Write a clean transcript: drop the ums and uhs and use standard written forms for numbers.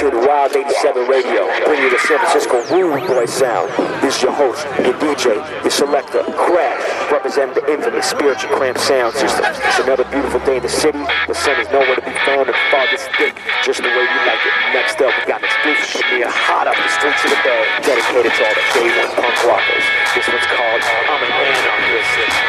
to the Wild 87 Radio, bring you the San Francisco Rude Boy sound. This is your host, your DJ, your selector, Crash, representing the infamous Spiritual Cramp sound system. It's another beautiful day in the city. The sun is nowhere to be found and fog is thick, just the way we like it. Next up, we got an exclusive premiere hot up the streets of the Bay, dedicated to all the day one punk rockers. This one's called I'm a Man on This.